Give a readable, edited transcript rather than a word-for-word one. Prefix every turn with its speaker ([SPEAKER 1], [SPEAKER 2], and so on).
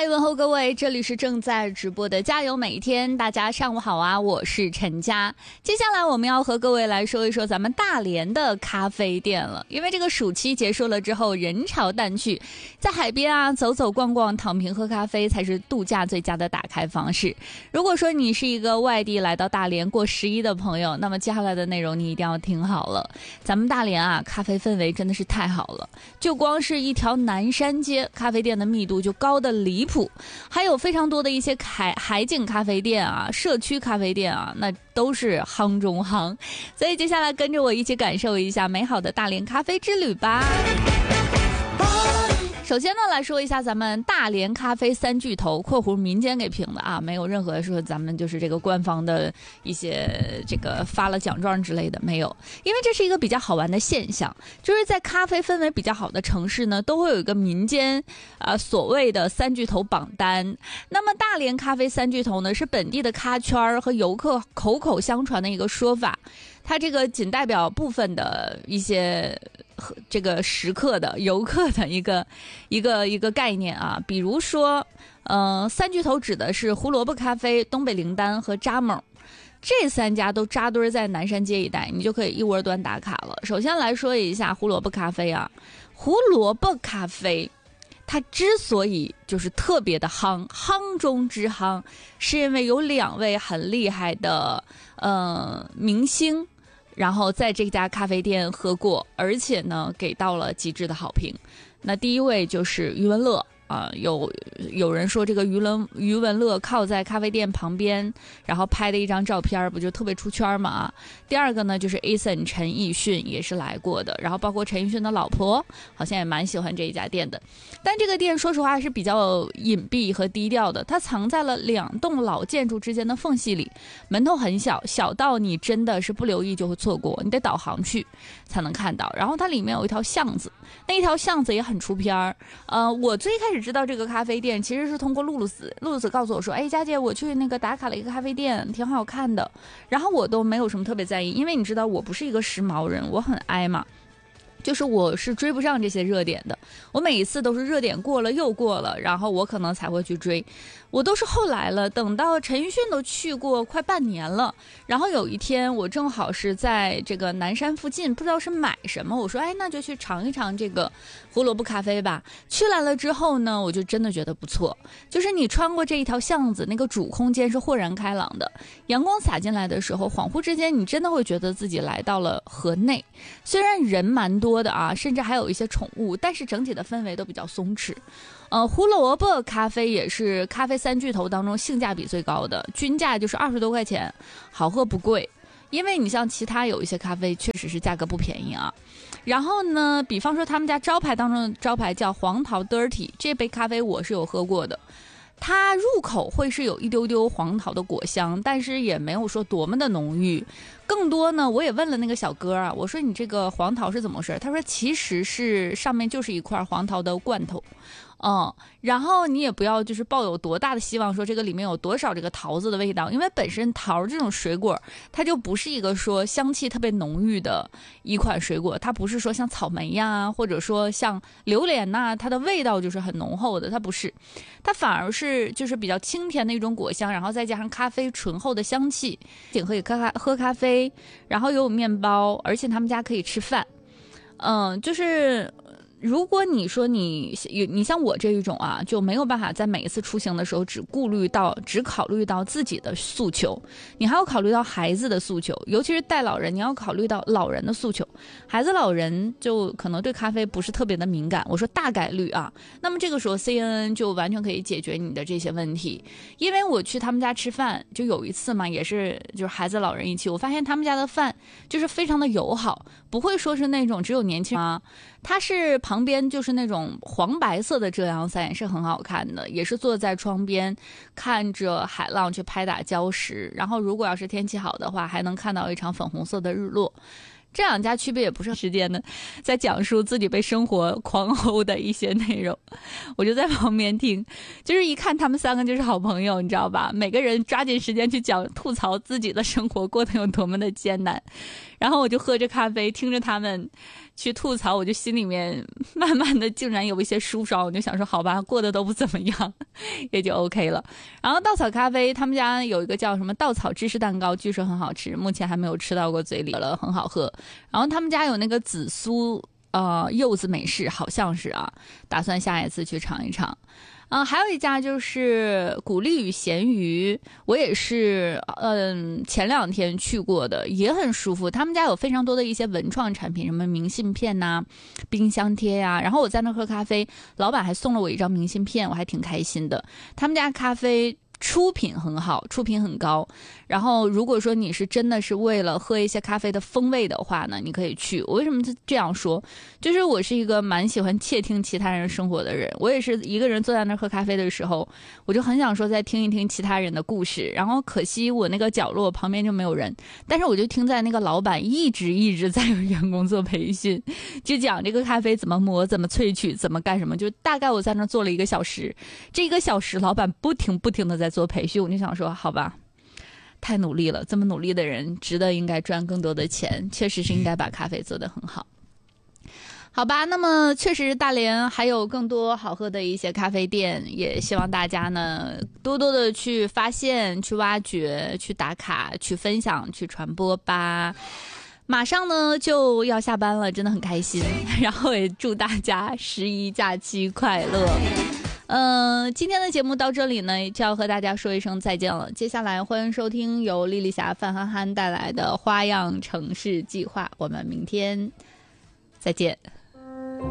[SPEAKER 1] 嗨，问候各位，这里是正在直播的加油每一天，大家上午好啊，我是陈佳。接下来我们要和各位来说一说咱们大连的咖啡店了，因为这个暑期结束了之后人潮淡去，在海边啊走走逛逛，躺平喝咖啡才是度假最佳的打开方式。如果说你是一个外地来到大连过11的朋友，那么接下来的内容你一定要听好了。咱们大连啊咖啡氛围真的是太好了，就光是一条南山街，咖啡店的密度就高的离谱，还有非常多的一些海景咖啡店啊、社区咖啡店啊，那都是夯中夯。所以接下来跟着我一起感受一下美好的大连咖啡之旅吧。首先呢，来说一下咱们大连咖啡三巨头（括弧民间给评的啊，没有任何说咱们就是这个官方的一些这个发了奖状之类的，没有。因为这是一个比较好玩的现象，就是在咖啡氛围比较好的城市呢，都会有一个民间所谓的三巨头榜单。那么大连咖啡三巨头呢，是本地的咖圈和游客口口相传的一个说法。它这个仅代表部分的一些这个食客的游客的一个概念啊，比如说三巨头指的是胡萝卜咖啡、东北灵丹和扎某，这三家都扎堆在南山街一带，你就可以一窝端打卡了。首先来说一下胡萝卜咖啡啊，胡萝卜咖啡它之所以就是特别的夯中之夯，是因为有2位很厉害的明星，然后在这家咖啡店喝过，而且呢给到了极致的好评。那第一位就是余文乐啊，有人说这个余文乐靠在咖啡店旁边，然后拍的一张照片，不就特别出圈嘛啊。第二个呢就是 Ason 陈奕迅也是来过的，然后包括陈奕迅的老婆好像也蛮喜欢这一家店的。但这个店说实话是比较隐蔽和低调的，它藏在了2栋老建筑之间的缝隙里，门头很小，小到你真的是不留意就会错过，你得导航去才能看到。然后它里面有一条巷子，那一条巷子也很出片儿。我最开始知道这个咖啡店其实是通过露露子告诉我说，哎，佳姐，我去那个打卡了一个咖啡店，挺好看的。然后我都没有什么特别在意，因为你知道我不是一个时髦人，我很哀嘛。就是我是追不上这些热点的，我每一次都是热点过了又过了，然后我可能才会去追。我都是后来了，等到陈奕迅都去过快半年了，然后有一天我正好是在这个南山附近，不知道是买什么，我说哎，那就去尝一尝这个胡萝卜咖啡吧。去来了之后呢，我就真的觉得不错，就是你穿过这一条巷子，那个主空间是豁然开朗的，阳光洒进来的时候，恍惚之间你真的会觉得自己来到了河内。虽然人蛮多的啊，甚至还有一些宠物，但是整体的氛围都比较松弛。胡萝卜咖啡也是咖啡三巨头当中性价比最高的，均价就是20多块钱，好喝不贵。因为你像其他有一些咖啡确实是价格不便宜啊。然后呢，比方说他们家招牌当中的招牌叫黄桃 Dirty， 这杯咖啡我是有喝过的。它入口会是有一丢丢黄桃的果香，但是也没有说多么的浓郁。更多呢，我也问了那个小哥啊，我说你这个黄桃是怎么回事？他说其实是上面就是一块黄桃的罐头。然后你也不要就是抱有多大的希望说这个里面有多少这个桃子的味道，因为本身桃这种水果它就不是一个说香气特别浓郁的一款水果，它不是说像草莓呀或者说像榴莲呐，它的味道就是很浓厚的，它不是，它反而是就是比较清甜的一种果香，然后再加上咖啡醇厚的香气，可以喝咖啡，然后有面包，而且他们家可以吃饭。就是如果你说你像我这一种啊，就没有办法在每一次出行的时候只考虑到自己的诉求，你还要考虑到孩子的诉求，尤其是带老人，你要考虑到老人的诉求。孩子老人就可能对咖啡不是特别的敏感，我说大概率啊，那么这个时候 CNN 就完全可以解决你的这些问题。因为我去他们家吃饭，就有一次嘛，也是就是孩子老人一起，我发现他们家的饭就是非常的友好，不会说是那种只有年轻人啊，它是旁边就是那种黄白色的遮阳伞，也是很好看的，也是坐在窗边看着海浪去拍打礁石，然后如果要是天气好的话，还能看到一场粉红色的日落。这两家区别也不是时间呢，在讲述自己被生活狂殴的一些内容，我就在旁边听，就是一看他们3个就是好朋友，你知道吧？每个人抓紧时间去吐槽自己的生活过得有多么的艰难。 然后我就喝着咖啡，听着他们去吐槽，我就心里面慢慢的竟然有一些舒爽，我就想说好吧，过得都不怎么样，也就 OK 了。然后稻草咖啡他们家有一个叫什么稻草芝士蛋糕，据说很好吃，目前还没有吃到过嘴里了，很好喝。然后他们家有那个紫苏柚子美式，好像是啊，打算下一次去尝一尝。还有一家就是古丽与咸鱼，我也是前2天去过的，也很舒服。他们家有非常多的一些文创产品，什么明信片呐、冰箱贴呀。然后我在那喝咖啡，老板还送了我一张明信片，我还挺开心的。他们家咖啡出品很好，出品很高。然后如果说你是真的是为了喝一些咖啡的风味的话呢，你可以去。我为什么这样说，就是我是一个蛮喜欢窃听其他人生活的人，我也是一个人坐在那喝咖啡的时候，我就很想说再听一听其他人的故事。然后可惜我那个角落旁边就没有人，但是我就听在那个老板一直在有员工做培训，就讲这个咖啡怎么磨，怎么萃取，怎么干什么，就大概我在那坐了1个小时，这1个小时老板不停的在做培训，我就想说好吧，太努力了，这么努力的人值得应该赚更多的钱，确实是应该把咖啡做得很好。好吧，那么确实大连还有更多好喝的一些咖啡店，也希望大家呢多多的去发现、去挖掘、去打卡、去分享、去传播吧。马上呢就要下班了，真的很开心，然后也祝大家11假期快乐。今天的节目到这里呢，就要和大家说一声再见了。接下来欢迎收听由丽丽霞、范憨憨带来的花样城市计划，我们明天再见。